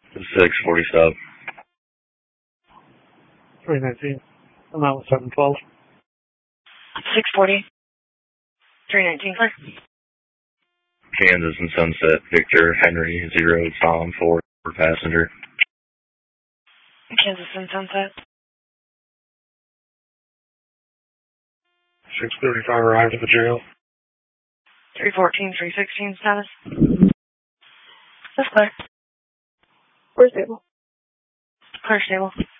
640 stop. 319. I'm out with 712. 640. 319, clear. Kansas and Sunset, Victor, Henry, 0, Tom, 4, passenger. Kansas and Sunset. 635 arrived at the jail. 314, 316 status. That's clear. Where's stable? Clear stable.